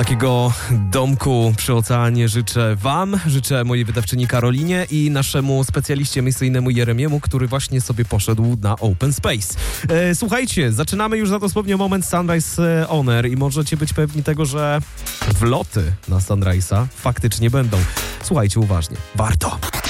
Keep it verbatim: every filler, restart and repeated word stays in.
Takiego domku przy oceanie życzę wam, życzę mojej wydawczyni Karolinie i naszemu specjaliście misyjnemu Jeremiemu, który właśnie sobie poszedł na Open Space. E, słuchajcie, zaczynamy już za dosłownie moment Sunrise On Air i możecie być pewni tego, że wloty na Sunrise'a faktycznie będą. Słuchajcie uważnie. Warto.